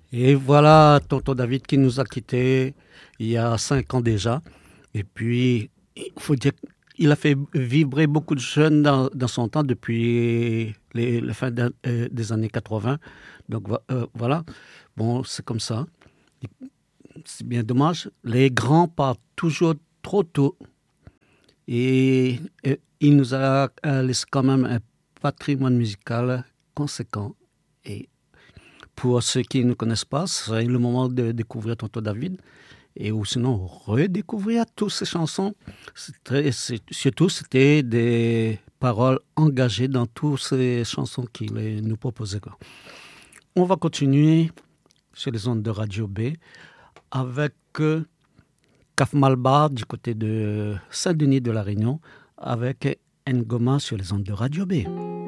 Et voilà tonton David qui nous a quittés il y a 5 ans déjà. Et puis, il faut dire qu'il a fait vibrer beaucoup de jeunes dans son temps depuis la fin des années 80. Donc voilà, bon, c'est comme ça. C'est bien dommage. Les grands partent toujours trop tôt. Et il nous a laissé quand même un patrimoine musical conséquent. Et pour ceux qui ne connaissent pas, c'est le moment de découvrir Tonton David et ou sinon redécouvrir toutes ces chansons. Surtout, c'était des paroles engagées dans toutes ces chansons qu'il nous proposait, quoi. On va continuer sur les ondes de Radio B avec Kaf Malba du côté de Saint-Denis de la Réunion avec Ngoma sur les ondes de Radio B.